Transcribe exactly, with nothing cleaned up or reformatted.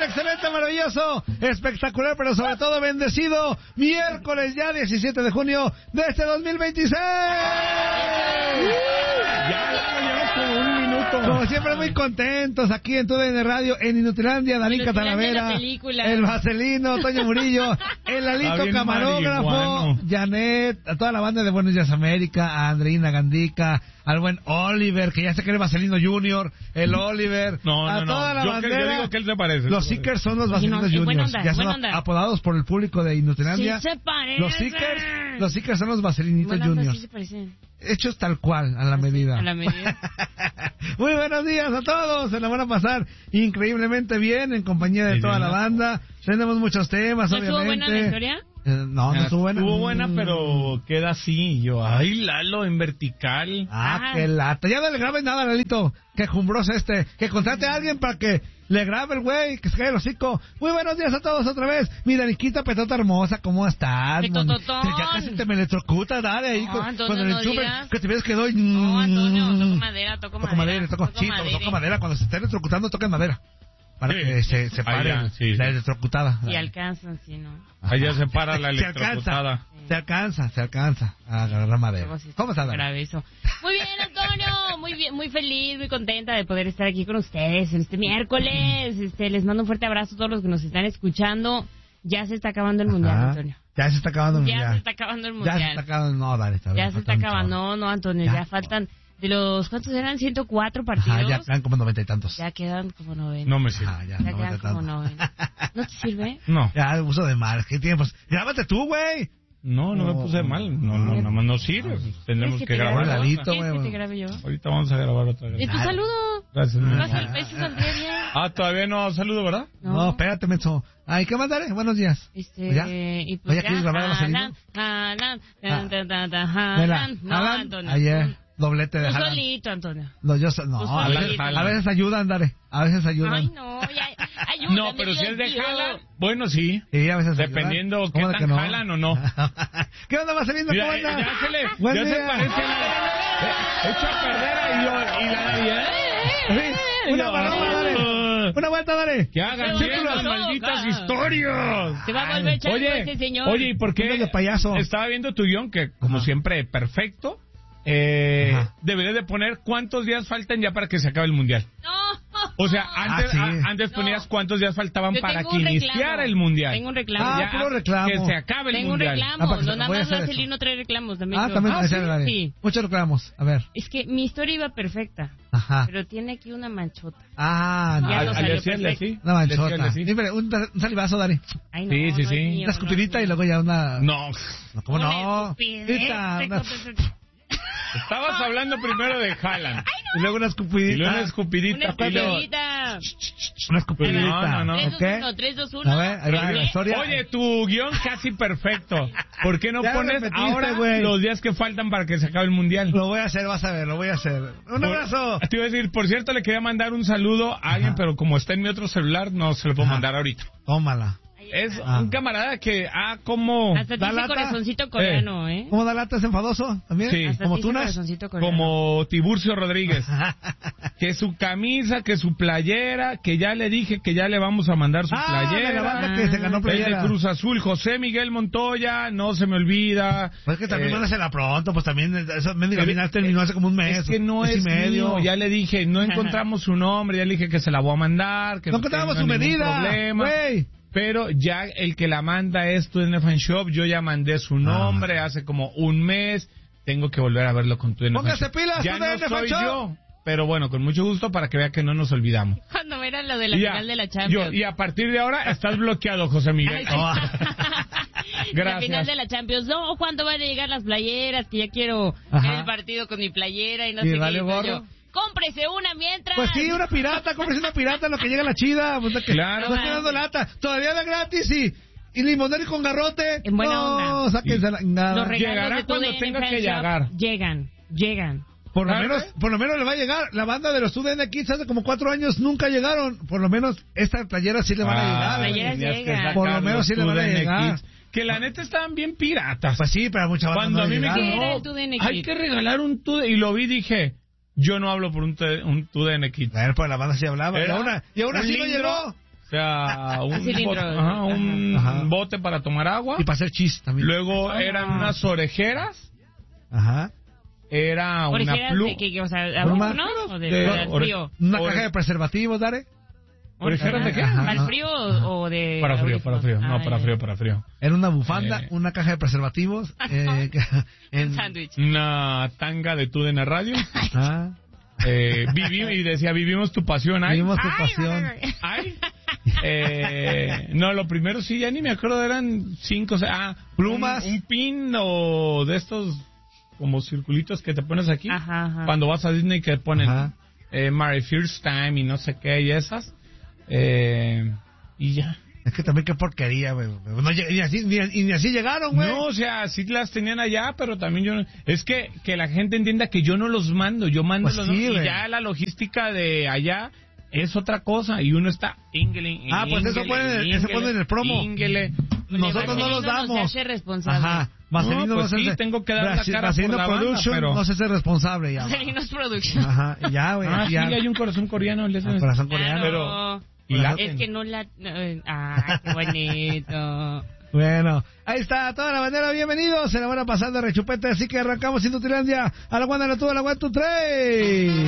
excelente, maravilloso, espectacular, pero sobre todo bendecido miércoles ya diecisiete de junio de este dos mil veintiséis. Ya, ya, ya, como un minuto. Como siempre, muy contentos aquí en T U D N Radio, en Inutilandia, Darín Catalavera, el Vaselino, Toño Murillo, el Alito Camarógrafo, marihuano. Janet, a toda la banda de Buenos Días América, a Andreina Gandica, al buen Oliver, que ya se cree Vaselino Junior, el Oliver, no, a no, toda no. la yo, bandera. Que, yo digo que él se parece. Los Seekers son los Vaselinos no, Juniors, onda, ya son apodados por el público de Inutilandia. Sí se parecen. Los Seekers, los Seekers son los Vaselinitos buena Juniors. Sí se parecen. Hechos tal cual, a la Así, medida. A la medida. Muy buenos días a todos, se la van a pasar increíblemente bien en compañía de sí, toda sí, la no. banda. Tenemos muchos temas, ¿No obviamente. estuvo buena la historia? Eh, no, no estuvo buena. Estuvo buena, pero queda así. Y yo, ay, Lalo, en vertical. Ah, Ah. qué lata. Ya no le grabes nada, Lalito. Que jumbroso este. Que contrate a alguien para que le grabe el güey, que se cae el hocico. Muy buenos días a todos otra vez. Mi Daniquita Petota hermosa, ¿cómo estás? Petototón. Ya casi te me electrocuta, dale ahí. No, con, Antonio, cuando le no enchufen, digas. que te ves que doy. No, Antonio, toco madera, toco Toco madera. madera, toco, toco sí, madera. toco madera. Cuando se esté electrocutando, toca madera. Para Sí. que se, se pare Ah, ya, sí, la sí. electrocutada. Si alcanzan, si no. Allá se para la Se alcanza, electrocutada. se alcanza, se alcanza a agarrar madera. Luego sí ¿Cómo estás, Dani? grave eso. Muy bien, Antonio, muy bien, muy feliz, muy contenta de poder estar aquí con ustedes en este miércoles. Este, les mando un fuerte abrazo a todos los que nos están escuchando. Ya se está acabando el mundial, Ajá. Antonio. Ya se está acabando el Ya mundial. se está acabando el Ya mundial. se está acabando. No, dale, está bien. Ya se está acabando. No, no, Antonio, ya, Ya. faltan de los ¿cuántos eran? ciento cuatro partidos. Ajá, ya quedan como noventa y tantos. Ya quedan como noventa. No me sirve. Ajá, ya, Ya noventa quedan y como tantos. noventa. ¿No te sirve? No, Ya, uso de mal. ¿Qué tiempos? Grábate tú, güey. no, no me puse mal. No, no, nada más no sirve. Tenemos ¿Quieres que te grabar. grabe? Ladito, ¿Quieres que güey. te grabe yo? Ahorita vamos a grabar otra vez. ¿Y tu Dale. saludo? Gracias. ¿Vas Menso. al eso saldría bien? Ah, todavía no saludo, ¿verdad? No, espérate, menso. Ay, ¿qué más, dale? Buenos días. Este, ¿Ya? y ¿Ya pues quieres grabar a Vaselino? Haaland, Haaland, Ah. tan, tan, tan, Vela, Haaland. No, Haaland, Antonio. ayer, doblete de Tú Haaland. solito, Antonio. No, yo so- no, Tú a veces, solito. a veces ayudan, dale. A veces ayudan. Ay, no, ya, ayúdame, No, pero si es de Dios. Haaland, bueno, sí. Sí, a veces ayudan. Dependiendo qué ¿Cómo de tan que no? jalan o no. ¿Qué onda, Vaselino? Mira, ¿Cómo andas? ya se le, Buen ya se día. parece a la, eh, echa a perder ahí yo, y la, y, eh, Sí, una paloma, dale. Una vuelta, dale. que hagan Se bien va a las volver malditas loca. historias. Se va a volver chango Oye, este señor. oye, ¿y por Uno de qué? payaso. Estaba viendo tu guión, que como Ajá. siempre, perfecto. Eh, Ajá. deberías de poner cuántos días faltan ya para que se acabe el mundial. No. O sea, antes, sí. a- antes No. ponías cuántos días faltaban Yo para tengo que un iniciara reclamo. el mundial. Tengo un reclamo. Ah, Ya, puro reclamo. que se acabe el Tengo un mundial. reclamo. Ah, para que No, se- nada voy a más hacer Vaselino trae reclamos también. Ah, yo. también, Ah, ahí sí. sale, dale. Sí. Muchos reclamos. A ver. Es que mi historia iba perfecta, Ajá. pero tiene aquí una manchota. Ah, no. Ya Al- no al salió decirle perfecto. sí. Una manchota. Decirle sí. Dime, un, un salivazo, Dani. Ay, no, Sí, sí, no sí. es mío, Una escupidita no es y luego ya una... No, No, ¿cómo mío. no? Una estupidez, Ahorita, te una- contesto- estabas hablando primero de Haaland. Y luego una Y escupidita. luego una escupidita. Una y luego- escupidita. Una escupidita. No, no, no. tres, ¿Ok? dos, uno, tres, dos, uno. A ver, ahí va la historia. Oye, tu guión casi perfecto. ¿Por qué no Ya lo pones repetiste, ahora güey. los días que faltan para que se acabe el mundial? Lo voy a hacer, vas a ver, lo voy a hacer. Un abrazo. Te iba a decir, por cierto, le quería mandar un saludo a alguien, Ajá. pero como está en mi otro celular, no se lo puedo Ajá. mandar ahorita. Tómala. Es Ah. un camarada que, ah, como... Hasta te ¿Da dice lata? corazoncito coreano, ¿eh? ¿Cómo da lata? ¿Es enfadoso también? Sí. Hasta ¿Como te dice tunas? corazoncito coreano. Como Tiburcio Rodríguez. Que su camisa, que su playera, que ya le dije que ya le vamos a mandar su Ah, de la playera. banda que se ganó El playera. de Cruz Azul, José Miguel Montoya, no se me olvida. Pues que también Eh, mándasela pronto, pues también, eso, mendiga, pero- final terminó hace como un mes. Es que no mes es y medio. mío, ya le dije, no encontramos su nombre, ya le dije que se la voy a mandar, que No encontramos tenga su ningún medida, problema. güey. Pero ya el que la manda es tu Fan Shop, yo ya mandé su nombre hace como un mes, tengo que volver a verlo con tu Póngase Shop. pilas, Ya Tu no D N Fan soy Shop. yo, pero bueno, con mucho gusto para que vea que no nos olvidamos. Cuando era lo de la Y ya, final de la Champions. yo- y a partir de ahora estás bloqueado, José Miguel. Ay, sí. La Gracias. final de la Champions. No, ¿cuándo van a llegar las playeras? Que ya quiero Ajá. ver el partido con mi playera y no ¿Y sé vale qué. gorro? Yo, cómprese una mientras. Pues sí, una pirata, cómprese una pirata en lo que llega la chida. Pues, que Claro. No estoy dando lata. Todavía da gratis y, y limonero y con garrote. En buena no, onda. sáquense la nada. Los regalos Llegará de tu cuando D N tenga Fan que Shop llegar. Llegan, llegan. Por lo ¿Sabe? menos, por lo menos le va a llegar. La banda de los U D N Kids hace como cuatro años nunca llegaron. Por lo menos esta playera sí le van a llegar. las güey. playeras tenías que llegan. sacar Por lo menos los sí le van a Tu D N llegar. Kids, que la neta estaban bien piratas. Pues sí, pero mucha banda Cuando no a mí me llegaron. ¿Qué era quedó, el Tu D N hay Kid? que regalar un tu y lo vi dije, yo no hablo por un, tu- un Tu D N Kid. Bueno, pues la banda sí hablaba. Y Era aún, y aún un así no lindro. llegó. sea, un, cilindro, bote, ajá, un ajá. bote para tomar agua. Y para hacer chis también. Luego Ah. eran unas orejeras. Ajá. Era una pluma. ¿De qué? O sea, Pluma. ¿no? ¿O de, De- de ore- frío? Una Ore- caja de preservativos, Dare. ¿Orejeras de qué? Ajá. ¿Para el frío o o de...? Para frío, para frío. No, Ah, para ya. frío, para frío. Era una bufanda, Eh. una caja de preservativos. Eh, que- en... Un sándwich. Una tanga de tu de la radio. Ah, Eh, vivi, y decía, vivimos tu pasión. Ay, vivimos tu Ay, pasión. ay, ay. ay. Eh, no, lo primero sí, ya ni me acuerdo, eran cinco, o sea, ah, Plumas. Un, un pin o de estos como circulitos que te pones aquí. Ajá, ajá. Cuando vas a Disney que ponen Ajá. eh, My First Time y no sé qué y esas. Eh, y ya. Es que también qué porquería, güey. No, lleg- ni, así, ni, y ni así llegaron, güey. No, o sea, sí las tenían allá, pero también yo... no- Es que, que la gente entienda que yo no los mando, yo mando Pues los... sí, y güey. ya la logística de allá es otra cosa y uno está... Íngele, Ah, pues eso íngele, pone en el- eso íngele, pone en el promo. íngele. Nosotros no los Vaselino damos. No se hace responsable. Ajá. Vaselino No, no, pues se sí, hace- tengo que dar la Vaselino cara por la banda, Production pero- no se hace responsable ya. Vaselinos Production. Ajá, y ya, güey. Ah, sí, ya. hay un corazón coreano. les- Ah, corazón coreano. Claro. Y Pero- laten. Es que no la... no, ay, qué bonito. Bueno, ahí está, toda la bandera, bienvenidos. Se la van a pasar de rechupete, así que arrancamos Indutilandia. A la guana, la tuya, a la one, two, three.